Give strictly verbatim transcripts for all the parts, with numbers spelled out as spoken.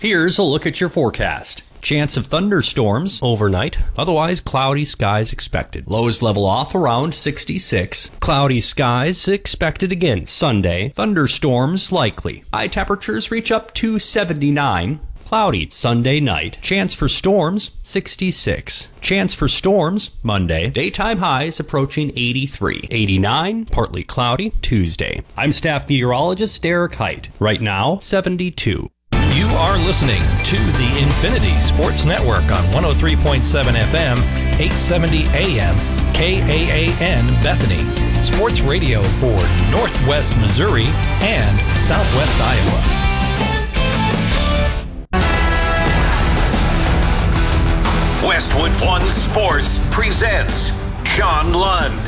Here's a look at your forecast. Chance of thunderstorms overnight, otherwise cloudy skies expected. Lows level off around sixty-six. Cloudy skies expected again Sunday. Thunderstorms likely. High temperatures reach up to seventy-nine. Cloudy Sunday night. Chance for storms, sixty-six. Chance for storms, Monday. Daytime highs approaching eighty-three. eighty-nine, partly cloudy, Tuesday. I'm staff meteorologist Derek Height. Right now, seventy-two. You are listening to the Infinity Sports Network on one oh three point seven F M, eight seventy A M, K A A N Bethany. Sports radio for Northwest Missouri and Southwest Iowa. Westwood One Sports presents John Lund.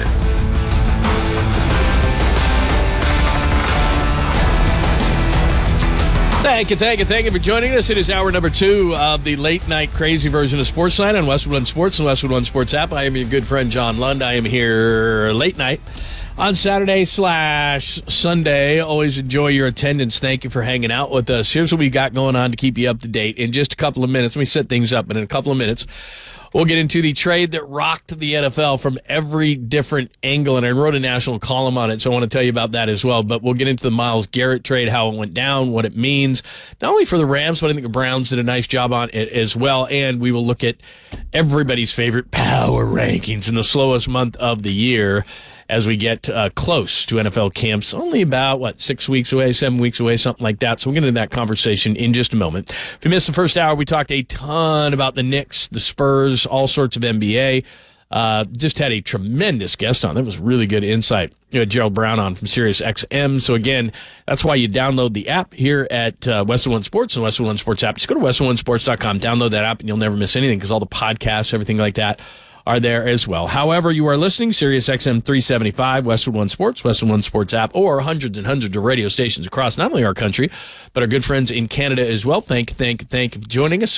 Thank you, thank you, thank you for joining us. It is hour number two of the late night crazy version of Sports Night on Westwood One Sports and Westwood One Sports app. I am your good friend John Lund. I am here late night on Saturday slash Sunday. Always enjoy your attendance. Thank you for hanging out with us. Here's what we got going on to keep you up to date. In just a couple of minutes, let me set things up, and in a couple of minutes, we'll get into the trade that rocked the N F L from every different angle, and I wrote a national column on it, so I want to tell you about that as well. But we'll get into the Myles Garrett trade, how it went down, what it means, not only for the Rams, but I think the Browns did a nice job on it as well. And we will look at everybody's favorite power rankings in the slowest month of the year as we get uh, close to N F L camps, only about, what, six weeks away, seven weeks away, something like that. So we'll get into that conversation in just a moment. If you missed the first hour, we talked a ton about the Knicks, the Spurs, all sorts of N B A. Uh, just had a tremendous guest on. That was really good insight. You had Gerald Brown on from Sirius X M. So, again, that's why you download the app here at uh, Westwood One Sports and Westwood One Sports app. Just go to westwood one sports dot com, download that app, and you'll never miss anything because all the podcasts, everything like that, are there as well. However you are listening, Sirius X M three seventy-five, Westwood One Sports, Westwood One Sports app, or hundreds and hundreds of radio stations across not only our country, but our good friends in Canada as well. Thank, thank, thank you for joining us.